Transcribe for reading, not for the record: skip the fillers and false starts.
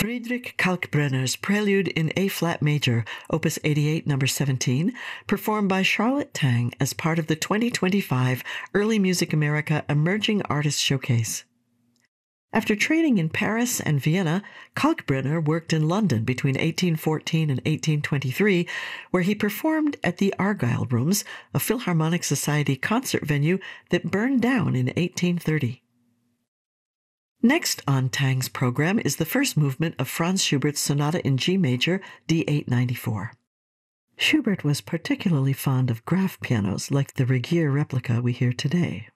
Friedrich Kalkbrenner's Prelude in A-flat major, Opus 88, number 17, performed by Charlotte Tang as part of the 2025 Early Music America Emerging Artists Showcase. After training in Paris and Vienna, Kalkbrenner worked in London between 1814 and 1823, where he performed at the Argyll Rooms, a Philharmonic Society concert venue that burned down in 1830. Next on Tang's program is the first movement of Franz Schubert's Sonata in G major, D894. Schubert was particularly fond of Graf pianos like the Regier replica we hear today.